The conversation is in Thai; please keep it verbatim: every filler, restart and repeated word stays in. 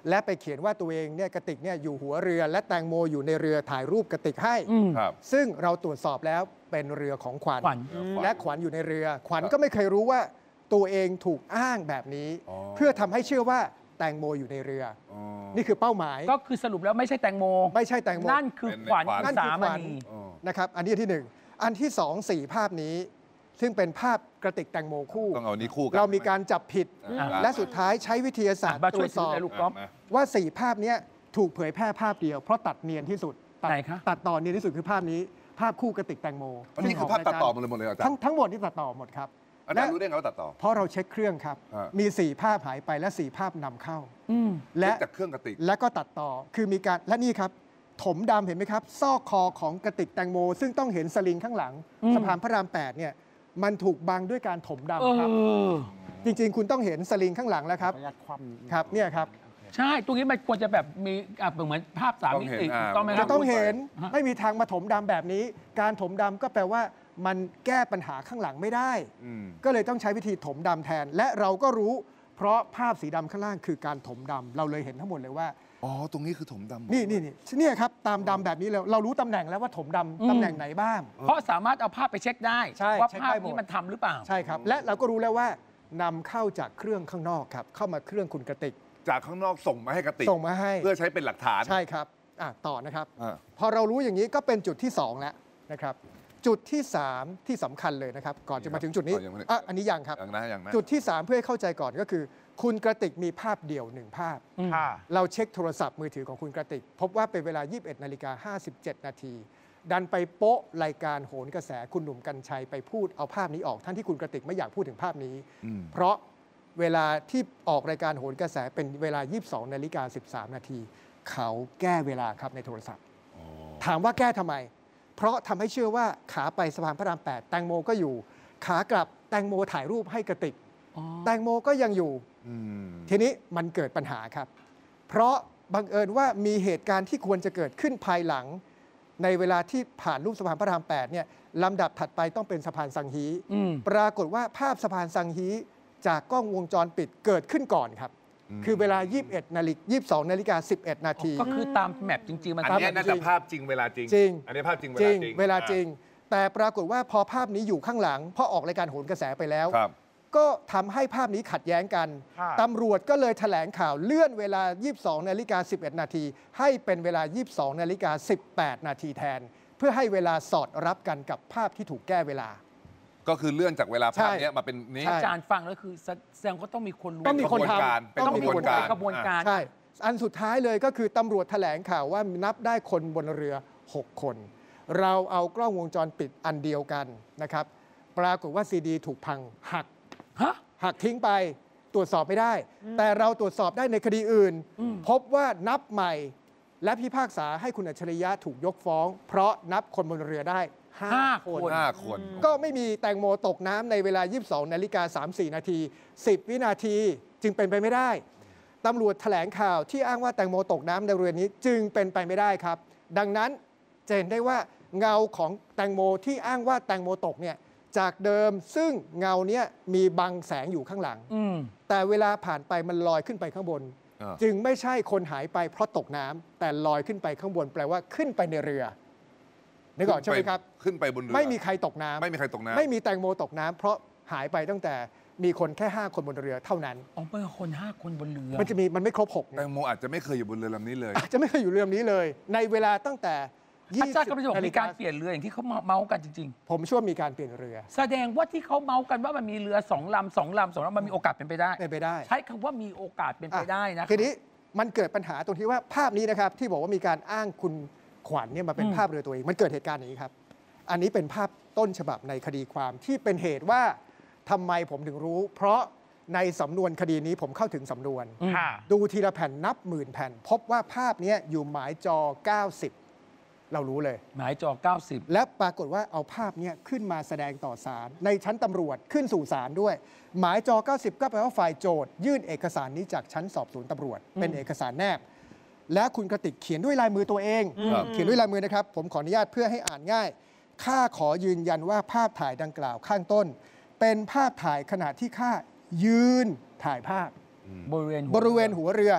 และไปเขียนว่าตัวเองเนี่ยกระติกเนี่ยอยู่หัวเรือและแตงโมอยู่ในเรือถ่ายรูปกระติกให้ซึ่งเราตรวจสอบแล้วเป็นเรือของขวัญและขวัญอยู่ในเรือขวัญก็ไม่เคยรู้ว่าตัวเองถูกอ้างแบบนี้เพื่อทำให้เชื่อว่าแตงโมอยู่ในเรือนี่คือเป้าหมายก็คือสรุปแล้วไม่ใช่แตงโมไม่ใช่แตงโมนั่นคือขวัญนั่นคือขวัญนะครับอันนี้ที่หนึ่งอันที่สองสี่ภาพนี้ซึ่งเป็นภาพกระติกแตงโมคู่ต้องเอานี้คู่กันเรามีการจับผิดและสุดท้ายใช้วิทยาศาสตร์ตรวจสอบว่าสี่ภาพนี้ถูกเผยแพร่ภาพเดียวเพราะตัดเนียนที่สุดตัดต่อเนียนที่สุดคือภาพนี้ภาพคู่กระติกแตงโมอันนี้คือภาพตัดต่อหมดเลยหมดเลยอาจารย์ทั้งทั้งหมดที่ตัดต่อหมดครับอาจารย์รู้ได้ไงว่าตัดต่อเพราะเราเช็คเครื่องครับมีสี่ภาพหายไปและสี่ภาพนำเข้าและจากเครื่องกระติกและก็ตัดต่อคือมีการและนี่ครับถมดำเห็นไหมครับซอกคอของกระติกแตงโมซึ่งต้องเห็นสลิงข้างหลังสะพานพระรามแปดเนี่ยมันถูกบังด้วยการถมดำครับจริงๆคุณต้องเห็นสลิงข้างหลังแล้วครับครับเนี่ยครับใช่ตรงนี้มันควรจะแบบมีเหมือนภาพสามมิติต้องไหมครับจะต้องเห็นไม่มีทางมาถมดำแบบนี้การถมดำก็แปลว่ามันแก้ปัญหาข้างหลังไม่ได้ก็เลยต้องใช้วิธีถมดำแทนและเราก็รู้เพราะภาพสีดำข้างล่างคือการถมดำเราเลยเห็นทั้งหมดเลยว่าอ๋อตรงนี้คือถมดำนี่นี่นี่นี่ครับตามดำแบบนี้เราเรารู้ตำแหน่งแล้วว่าถมดำตำแหน่งไหนบ้างเพราะสามารถเอาภาพไปเช็คได้ว่าภาพนี้มันทำหรือเปล่าใช่ครับและเราก็รู้แล้วว่านำเข้าจากเครื่องข้างนอกครับเข้ามาเครื่องคุณกระติกจากข้างนอกส่งมาให้กระติกส่งมาให้เพื่อใช้เป็นหลักฐานใช่ครับอ่ะต่อนะครับพอเรารู้อย่างนี้ก็เป็นจุดที่สองแล้วนะครับจุดที่สามที่สำคัญเลยนะครับก่อนจะมาถึงจุดนี้อ่ะอันนี้ยังครับจุดที่สามเพื่อให้เข้าใจก่อนก็คือคุณกระติกมีภาพเดี่ยวหนึ่งภาพเราเช็คโทรศัพท์มือถือของคุณกระติกพบว่าเป็นเวลา ยี่สิบเอ็ดนาฬิกาห้าสิบเจ็ดนาทีดันไปโป๊ะรายการโหนกระแสคุณหนุ่มกรรชัยไปพูดเอาภาพนี้ออกทั้งที่คุณกระติกไม่อยากพูดถึงภาพนี้เพราะเวลาที่ออกรายการโหนกระแสเป็นเวลา ยี่สิบสองนาฬิกาสิบสามนาทีเขาแก้เวลาครับในโทรศัพท์ถามว่าแก้ทำไมเพราะทำให้เชื่อว่าขาไปสะพานพระรามแปดแตงโมก็อยู่ขากลับแตงโมถ่ายรูปให้กระติกแตงโมก็ยังอยู่ทีนี้มันเกิดปัญหาครับเพราะบังเอิญว่ามีเหตุการณ์ที่ควรจะเกิดขึ้นภายหลังในเวลาที่ผ่านรูปสะพานพระรามแปดเนี่ยลำดับถัดไปต้องเป็นสะพานสังฮีปรากฏว่าภาพสะพานสังฮีจากกล้องวงจรปิดเกิดขึ้นก่อนครับคือเวลา ยี่สิบเอ็ดนาฬิกายี่สิบสองนาฬิกาสิบเอ็ดนาทีก็คือตามแมปจริงๆมันอันนี้น่าจะภาพจริงเวลาจริงจริงอันนี้ภาพจริงเวลาจริงเวลาจริงแต่ปรากฏว่าพอภาพนี้อยู่ข้างหลังพอออกรายการโหนกระแสไปแล้วก็ทำให้ภาพนี้ขัดแย้งกันตำรวจก็เลยแถลงข่าวเลื่อนเวลา ยี่สิบสองนาฬิกาสิบเอ็ดนาทีให้เป็นเวลา ยี่สิบสองนาฬิกาสิบแปดนาทีแทนเพื่อให้เวลาสอดรับกันกับภาพที่ถูกแก้เวลาก็คือเลื่อนจากเวลาภาพนี้มาเป็นนี้อาจารย์ฟังแล้วคือแสดงก็ต้องมีคนรู้ต้องมีคนทำต้องมีคนการกระบวนการใช่อันสุดท้ายเลยก็คือตำรวจแถลงข่าวว่านับได้คนบนเรือหกคนเราเอากล้องวงจรปิดอันเดียวกันนะครับปรากฏว่าซีดีถูกพังหักหักทิ้งไปตรวจสอบไม่ได้แต่เราตรวจสอบได้ในคดีอื่นพบว่านับใหม่และพิพากษาให้คุณอัจฉริยะถูกยกฟ้องเพราะนับคนบนเรือได้ห้าคนห้าคนก็ไม่มีแตงโมตกน้ำในเวลา ยี่สิบสองนาฬิกาสามสิบสี่นาทีสิบวินาทีจึงเป็นไปไม่ได้ตำรวจแถลงข่าวที่อ้างว่าแตงโมตกน้ำในเรือนี้จึงเป็นไปไม่ได้ครับดังนั้นจะเห็นได้ว่าเงาของแตงโมที่อ้างว่าแตงโมตกเนี่ยจากเดิมซึ่งเงาเนี้ยมีบังแสงอยู่ข้างหลังแต่เวลาผ่านไปมันลอยขึ้นไปข้างบนจึงไม่ใช่คนหายไปเพราะตกน้ำแต่ลอยขึ้นไปข้างบนแปลว่าขึ้นไปในเรือนึกออกใช่ไหมครับขึ้นไปบนเรือไม่มีใครตกน้ำไม่มีใครตกน้ำไม่มีแตงโมตกน้ำเพราะหายไปตั้งแต่มีคนแค่ห้าคนบนเรือเท่านั้นอ๋อเป็นคนห้าคนบนเรือมันจะมีมันไม่ครบหกแตงโมอาจจะไม่เคยอยู่บนเรือลำนี้เลยอาจจะไม่เคยอยู่เรือลำนี้เลยในเวลาตั้งแต่อาจารย์ก็ไม่ได้บอกมีการเปลี่ยนเรืออย่างที่เขาเมาส์กันจริงๆผมเชื่อมีการเปลี่ยนเรือแสดงว่าที่เขาเมาส์กันว่ามันมีเรือสองลำสองลำสองลำมันมีโอกาสเป็นไปได้เป็นไปได้ใช้คำว่ามีโอกาสเป็นไปได้นะทีนี้มันเกิดปัญหาตรงที่ว่าภาพนี้นะครับที่บอกว่ามีการอ้างคุณขวัญเนี่ยมาเป็นภาพเรือตัวเองมันเกิดเหตุการณ์อย่างนี้ครับอันนี้เป็นภาพต้นฉบับในคดีความที่เป็นเหตุว่าทำไมผมถึงรู้เพราะในสำนวนคดีนี้ผมเข้าถึงสำนวนดูทีละแผ่นนับหมื่นแผ่นพบว่าภาพนี้อยู่หมายจอเก้าสิบเรารู้เลยหมายจอเก้าสิบและปรากฏว่าเอาภาพนี้ขึ้นมาแสดงต่อศาลในชั้นตำรวจขึ้นสู่ศาลด้วยหมายจอเก้าสิบก็แปลว่าฝ่ายโจทย์ยื่นเอกสารนี้จากชั้นสอบสวนตำรวจเป็นเอกสารแนบและคุณกติกเขียนด้วยลายมือตัวเองเขียนด้วยลายมือนะครับผมขออนุญาตเพื่อให้อ่านง่ายข้าขอยืนยันว่าภาพถ่ายดังกล่าวข้างต้นเป็นภาพถ่ายขณะที่ข้ายืนถ่ายภาพบริเวณบริเวณหัวเรือ